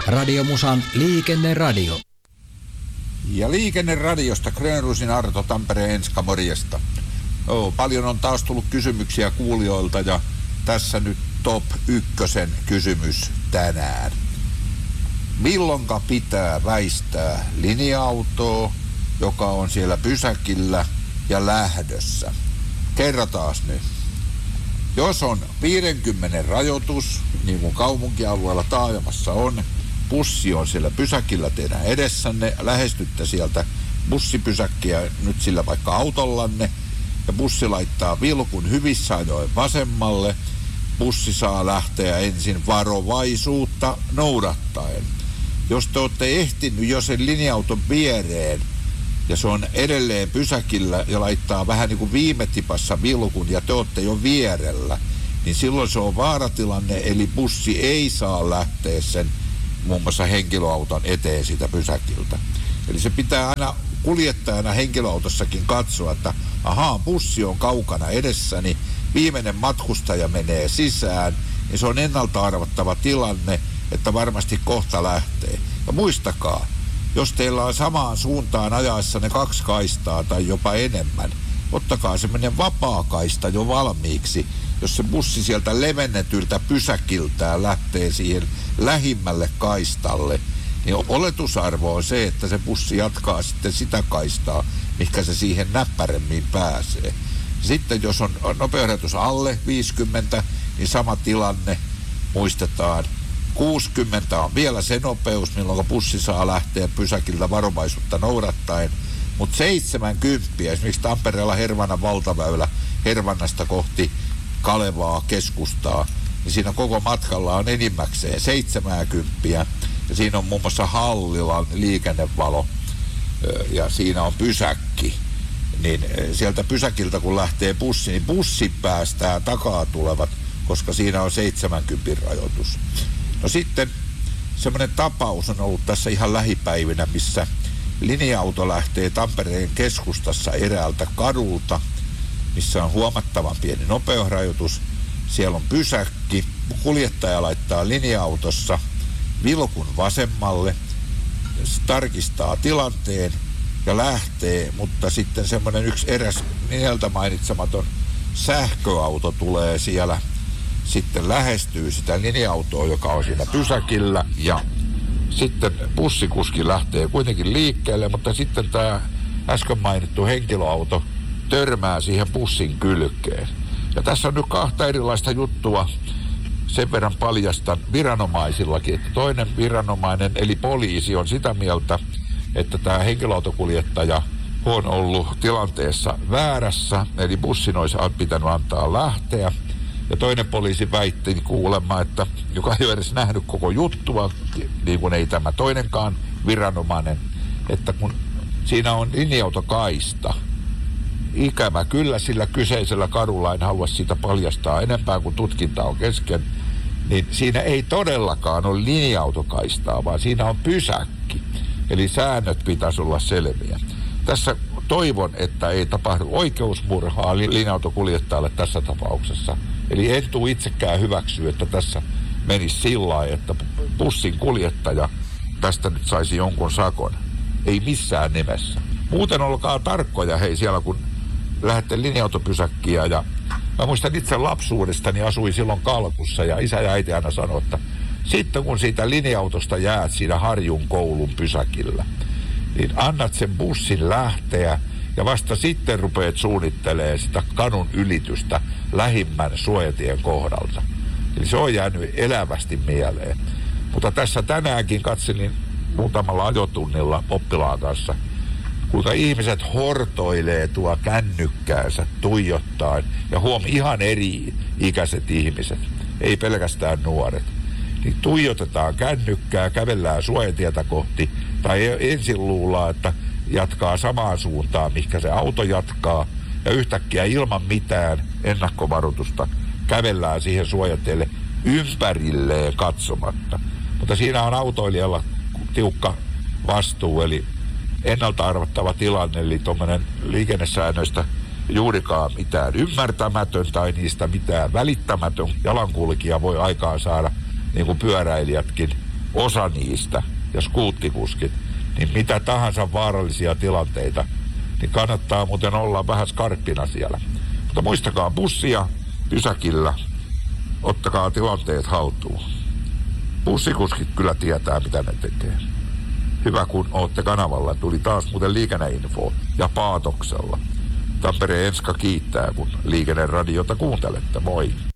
Radiomusan liikenneradio. Ja liikenneradiosta Grönrusin Arto, Tampereen Enska, morjesta. Paljon on taas tullut kysymyksiä kuulijoilta ja tässä nyt top 1 kysymys tänään. Milloinka pitää väistää linja-autoa, joka on siellä pysäkillä ja lähdössä? Kerrataan nyt. Jos on 50 rajoitus, niin kuin kaupunkialueella taajamassa on, bussi on siellä pysäkillä teidän edessänne, lähestytte sieltä bussipysäkkiä nyt sillä vaikka autollanne, ja bussi laittaa vilkun hyvissä ajoin vasemmalle. Bussi saa lähteä ensin varovaisuutta noudattaen. Jos te olette ehtinyt jo sen linja-auton viereen, ja se on edelleen pysäkillä ja laittaa vähän niin kuin viime tipassa vilkun ja te olette jo vierellä, niin silloin se on vaaratilanne, eli bussi ei saa lähteä sen muun muassa henkilöauton eteen siitä pysäkiltä. Eli se pitää aina kuljettajana henkilöautossakin katsoa, että bussi on kaukana edessäni, viimeinen matkustaja menee sisään, niin se on ennalta arvattava tilanne, että varmasti kohta lähtee. Ja muistakaa, jos teillä on samaan suuntaan ajaessa ne 2 kaistaa tai jopa enemmän, ottakaa semmoinen vapaa kaista jo valmiiksi. Jos se bussi sieltä levennetyltä pysäkiltään lähtee siihen lähimmälle kaistalle, niin oletusarvo on se, että se bussi jatkaa sitten sitä kaistaa, mihinkä se siihen näppäremmin pääsee. Sitten jos on nopeusrajoitus alle 50, niin sama tilanne muistetaan. 60 on vielä se nopeus, milloin bussi saa lähteä pysäkiltä varovaisuutta noudattaen. Mutta 70, esimerkiksi Tampereella Hervannan valtaväylä Hervannasta kohti Kalevaa keskustaa, niin siinä koko matkalla on enimmäkseen 70. Ja siinä on muun muassa Hallilan liikennevalo ja siinä on pysäkki. Niin sieltä pysäkiltä kun lähtee bussi, niin bussi päästää takaa tulevat, koska siinä on 70 rajoitus. No sitten semmoinen tapaus on ollut tässä ihan lähipäivinä, missä linja-auto lähtee Tampereen keskustassa eräältä kadulta, missä on huomattavan pieni nopeusrajoitus. Siellä on pysäkki, kuljettaja laittaa linja-autossa vilkun vasemmalle, tarkistaa tilanteen ja lähtee, mutta sitten semmoinen yksi eräs nimeltä mainitsematon sähköauto tulee siellä, sitten lähestyy sitä linja-autoa, joka on siinä pysäkillä, ja sitten bussikuski lähtee kuitenkin liikkeelle, mutta sitten tämä äsken mainittu henkilöauto törmää siihen bussin kylkeen. Ja tässä on nyt 2 erilaista juttua, sen verran paljastan viranomaisillakin, että toinen viranomainen eli poliisi on sitä mieltä, että tämä henkilöautokuljettaja on ollut tilanteessa väärässä, eli bussin olisi pitänyt antaa lähteä. Ja toinen poliisi väitti kuulemma, että joka ei ole edes nähnyt koko juttua, niin kuin ei tämä toinenkaan viranomainen, että kun siinä on linja-autokaista, ikävä kyllä sillä kyseisellä kadulla, en halua siitä paljastaa enempää kuin tutkinta on kesken, niin siinä ei todellakaan ole linja-autokaistaa, vaan siinä on pysäkki. Eli säännöt pitäisi olla selviä. Tässä toivon, että ei tapahdu oikeusmurhaa linja-autokuljettajalle tässä tapauksessa. Eli en tule itsekään hyväksyä, että tässä menisi sillä lailla, että bussin kuljettaja tästä nyt saisi jonkun sakon. Ei missään nimessä. Muuten olkaa tarkkoja hei siellä, kun lähdette linja-autopysäkkiä. Ja mä muistan itse lapsuudestani, asuin silloin Kalkussa ja isä ja äiti aina sanoi, että sitten kun siitä linja-autosta jäät siinä Harjun koulun pysäkillä, niin annat sen bussin lähteä ja vasta sitten rupeat suunnittelemaan sitä kadun ylitystä lähimmän suojatien kohdalta. Eli se on jäänyt elävästi mieleen. Mutta tässä tänäänkin katselin muutamalla ajotunnilla oppilaan kanssa, kuinka ihmiset hortoilee tuo kännykkäänsä tuijottaen ja ihan eri ikäiset ihmiset, ei pelkästään nuoret. Niin tuijotetaan kännykkää, kävellään suojatietä kohti tai ensin luullaan, että jatkaa samaan suuntaan, mihinkä se auto jatkaa ja yhtäkkiä ilman mitään ennakkovaroitusta kävellään siihen suojatielle ympärilleen katsomatta. Mutta siinä on autoilijalla tiukka vastuu, eli ennalta arvattava tilanne, eli tuommoinen liikennesäännöistä juurikaan mitään ymmärtämätön tai niistä mitään välittämätön jalankulkija voi aikaan saada, niin kuin pyöräilijätkin, osa niistä ja skuuttikuskit, niin mitä tahansa vaarallisia tilanteita, niin kannattaa muuten olla vähän skarppina siellä. Mutta muistakaa bussia pysäkillä, ottakaa tilanteet haltuun. Bussikuskit kyllä tietää, mitä ne tekee. Hyvä, kun ootte kanavalla. Tuli taas muuten liikenneinfo ja Paatoksella. Tampereen Enska kiittää, kun liikenneradiota kuuntelette. Moi!